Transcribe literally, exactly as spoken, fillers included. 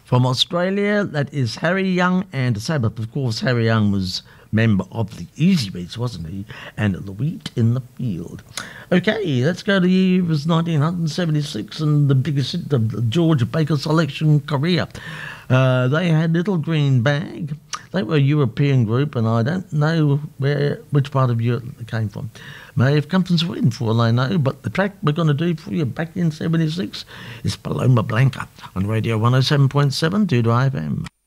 From Australia, that is Harry Young and Sabbath. Of course, Harry Young was member of the Easy Beats, wasn't he? And the Wheat in the Field. Okay, let's go to the year was nineteen seventy-six and the biggest hit of the George Baker Selection career. Uh, they had Little Green Bag. They were a European group, and I don't know where which part of Europe they came from. May have come from Sweden, for all I know, but the track we're going to do for you back in seventy-six is Paloma Blanca on Radio one oh seven point seven Doo Doo F M.